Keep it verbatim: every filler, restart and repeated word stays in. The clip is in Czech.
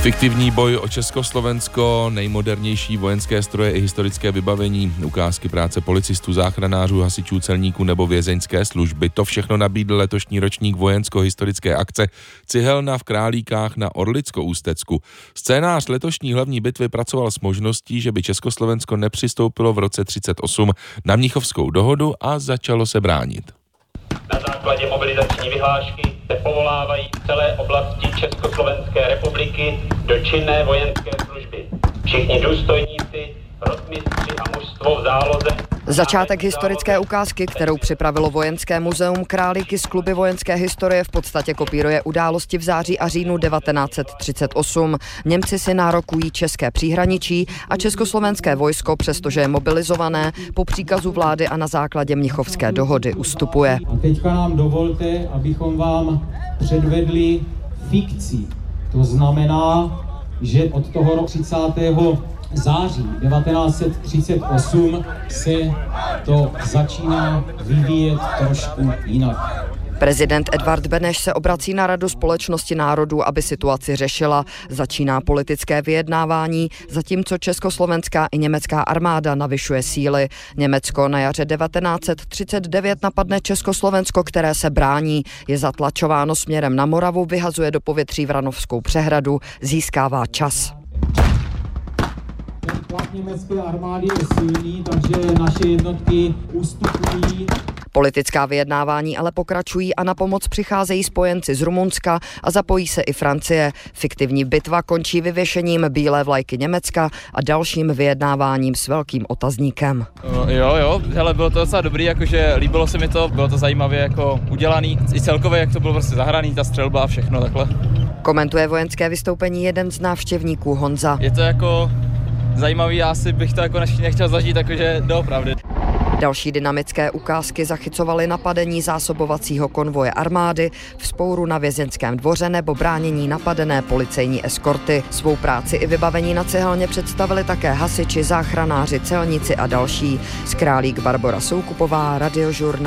Fiktivní boj o Československo, nejmodernější vojenské stroje i historické vybavení, ukázky práce policistů, záchranářů, hasičů, celníků nebo vězeňské služby. To všechno nabídl letošní ročník vojensko-historické akce Cihelna v Králíkách na Orlicko-Ústecku. Scénář letošní hlavní bitvy pracoval s možností, že by Československo nepřistoupilo v roce třicet osm na Mnichovskou dohodu a začalo se bránit. Na základě mobilizační vyhlášky se povolávají v celé oblasti Československé republiky do činné vojenské služby. Všichni důstojníci, rotmistři a mužstvo v záloze. Začátek historické ukázky, kterou připravilo Vojenské muzeum Králíky z kluby vojenské historie, v podstatě kopíruje události v září a říjnu devatenáct set třicet osm. Němci si nárokují české příhraničí a československé vojsko, přestože je mobilizované, po příkazu vlády a na základě Mnichovské dohody ustupuje. A teďka nám dovolte, abychom vám předvedli fikci. To znamená, že od toho třicátého září devatenáct set třicet osm se to začíná vyvíjet trošku jinak. Prezident Edvard Beneš se obrací na Radu společnosti národů, aby situaci řešila. Začíná politické vyjednávání, zatímco československá i německá armáda navyšuje síly. Německo na jaře devatenáct set třicet devět napadne Československo, které se brání. Je zatlačováno směrem na Moravu, vyhazuje do povětří Vranovskou přehradu, získává čas. Tlak německé armády je silný, takže naše jednotky ustupují. Politická vyjednávání ale pokračují a na pomoc přicházejí spojenci z Rumunska a zapojí se i Francie. Fiktivní bitva končí vyvěšením bílé vlajky Německa a dalším vyjednáváním s velkým otazníkem. Jo, jo, hele, bylo to docela dobrý, jakože líbilo se mi to, bylo to zajímavě jako udělaný, i celkově, jak to bylo prostě zahraný, ta střelba a všechno takhle. Komentuje vojenské vystoupení jeden z návštěvníků Honza. Je to jako zajímavý, já si bych to jako nechtěl zažít, takže doopravdy. Další dynamické ukázky zachycovaly napadení zásobovacího konvoje armády, vzpouru na vězeňském dvoře nebo bránění napadené policejní eskorty. Svou práci i vybavení na Cihelně představili také hasiči, záchranáři, celníci a další. Z Králík Barbora Soukupová, Radiožurnál.